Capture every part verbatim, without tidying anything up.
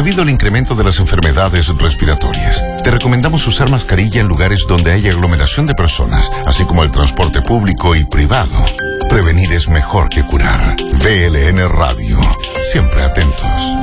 Debido al incremento de las enfermedades respiratorias, te recomendamos usar mascarilla en lugares donde haya aglomeración de personas, así como el transporte público y privado. Prevenir es mejor que curar. V L N Radio. Siempre atentos.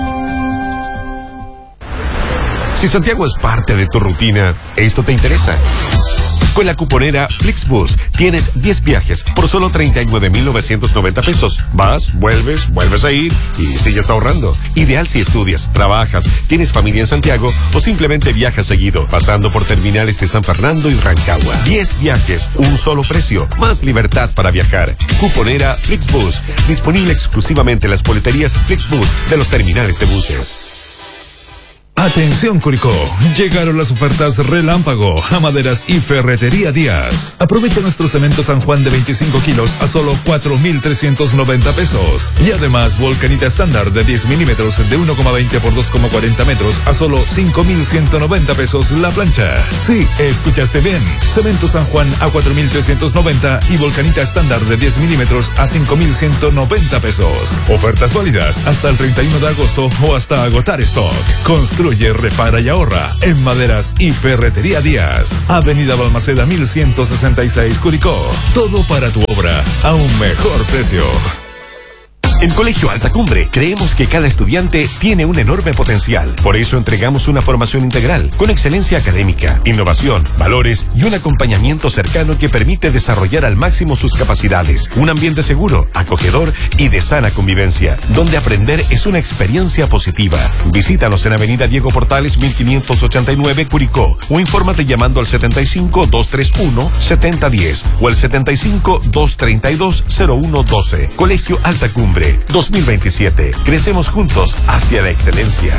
Si Santiago es parte de tu rutina, esto te interesa. Con la cuponera Flixbus tienes diez viajes por solo treinta y nueve mil novecientos noventa pesos. Vas, vuelves, vuelves a ir y sigues ahorrando. Ideal si estudias, trabajas, tienes familia en Santiago o simplemente viajas seguido, pasando por terminales de San Fernando y Rancagua. diez viajes, un solo precio, más libertad para viajar. Cuponera Flixbus, disponible exclusivamente en las boleterías Flixbus de los terminales de buses. Atención Curicó, llegaron las ofertas relámpago a Maderas y Ferretería Díaz. Aprovecha nuestro cemento San Juan de veinticinco kilos a solo cuatro mil trescientos noventa pesos. Y además volcanita estándar de diez milímetros de uno coma veinte por dos coma cuarenta metros a solo cinco mil ciento noventa pesos la plancha. Sí, escuchaste bien. Cemento San Juan a cuatro mil trescientos noventa y volcanita estándar de diez milímetros a cinco mil ciento noventa pesos. Ofertas válidas hasta el treinta y uno de agosto o hasta agotar stock. Construye, repara y ahorra en Maderas y Ferretería Díaz. Avenida Balmaceda mil ciento sesenta y seis Curicó. Todo para tu obra a un mejor precio. En Colegio Alta Cumbre creemos que cada estudiante tiene un enorme potencial. Por eso entregamos una formación integral con excelencia académica, innovación, valores y un acompañamiento cercano que permite desarrollar al máximo sus capacidades. Un ambiente seguro, acogedor y de sana convivencia, donde aprender es una experiencia positiva. Visítanos en Avenida Diego Portales mil quinientos ochenta y nueve Curicó o infórmate llamando al setenta y cinco, doscientos treinta y uno, setenta diez o al setenta y cinco, doscientos treinta y dos, cero uno doce. Colegio Alta Cumbre dos mil veintisiete. Crecemos juntos hacia la excelencia.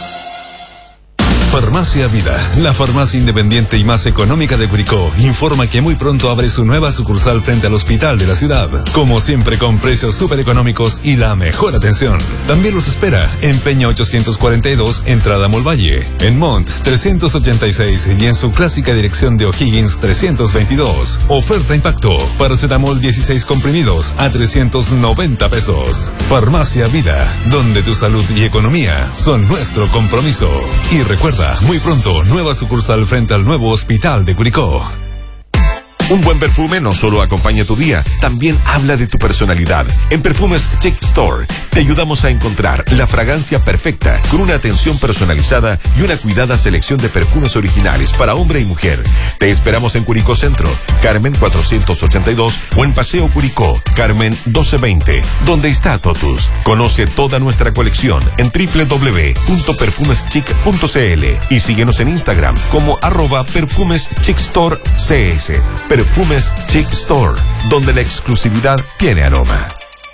Farmacia Vida, la farmacia independiente y más económica de Curicó, informa que muy pronto abre su nueva sucursal frente al hospital de la ciudad. Como siempre, con precios súper económicos y la mejor atención. También los espera en Peña ochocientos cuarenta y dos, entrada Molvalle, en Mont trescientos ochenta y seis y en su clásica dirección de O'Higgins trescientos veintidós. Oferta impacto, paracetamol dieciséis comprimidos a trescientos noventa pesos. Farmacia Vida, donde tu salud y economía son nuestro compromiso. Y recuerda, muy pronto, nueva sucursal frente al nuevo hospital de Curicó. Un buen perfume no solo acompaña tu día, también habla de tu personalidad. En Perfumes Chic Store te ayudamos a encontrar la fragancia perfecta con una atención personalizada y una cuidada selección de perfumes originales para hombre y mujer. Te esperamos en Curicó Centro, Carmen cuatrocientos ochenta y dos o en Paseo Curicó, Carmen doce veinte, donde está Totus. Conoce toda nuestra colección en doble u doble u doble u punto perfumes chic punto c l y síguenos en Instagram como arroba Perfumes Chic Store C S. Perfumes Chic Store, donde la exclusividad tiene aroma.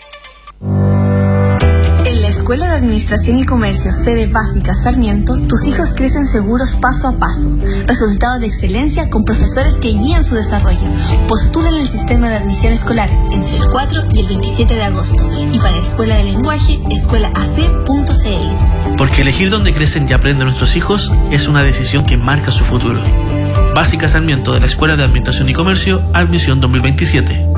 En la Escuela de Administración y Comercio Sede Básica Sarmiento, tus hijos crecen seguros paso a paso. Resultados de excelencia con profesores que guían su desarrollo. Postula en el sistema de admisión escolar entre el cuatro y el veintisiete de agosto. Y para Escuela de Lenguaje, escuela a c punto c l. Porque elegir dónde crecen y aprenden nuestros hijos es una decisión que marca su futuro. Básica Sarmiento de la Escuela de Administración y Comercio, admisión dos mil veintisiete.